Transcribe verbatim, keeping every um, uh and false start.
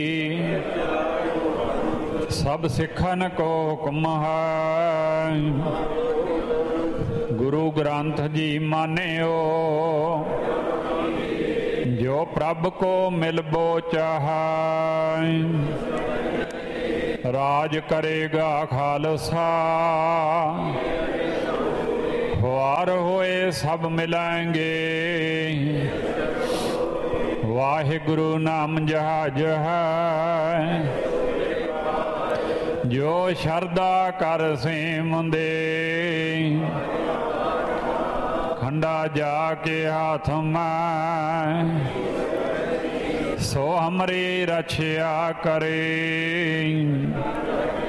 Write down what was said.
ਸਭ ਸਿੱਖਨ ਕੋ ਹੁਕਮ ਹੈ। ਗੁਰੂ ਗ੍ਰੰਥ ਜੀ ਮਾਨਿਓ ਜੋ ਪ੍ਰਭ ਕੋ ਮਿਲਬੋ ਚਾਹੈ। ਰਾਜ ਕਰੇਗਾ ਖਾਲਸਾ ਵਾਰ ਹੋਏ ਸਭ ਮਿਲਾਂਗੇ। ਵਾਹਿਗੁਰੂ ਨਾਮ ਜਹਾਜ ਹੈ ਜੋ ਸ਼ਰਧਾ ਕਰ ਸੇਮਦੇ। ਖੰਡਾ ਜਾ ਕੇ ਹਾਥ ਮੈਂ ਸੋ ਹਮਰੀ ਰਛਿਆ ਕਰੇ।